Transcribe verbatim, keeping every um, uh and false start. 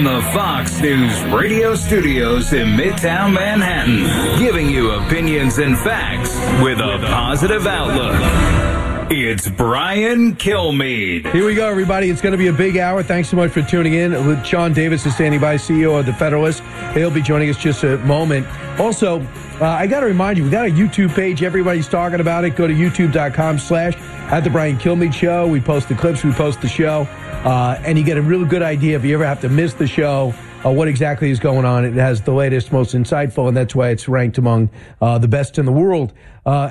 from the Fox News radio studios in Midtown Manhattan, giving you opinions and facts with a positive outlook. It's Brian Kilmeade. Here we go, everybody. It's going to be a big hour. Thanks so much for tuning in. Sean Davis is standing by, C E O of The Federalist. He'll be joining us just a moment. Also, uh, I got to remind you, we got a YouTube page. Everybody's talking about it. Go to youtube.com slash at The Brian Kilmeade Show. We post the clips. We post the show. Uh, and you get a real good idea if you ever have to miss the show, uh, what exactly is going on. It has the latest, most insightful, and that's why it's ranked among uh, the best in the world. Uh,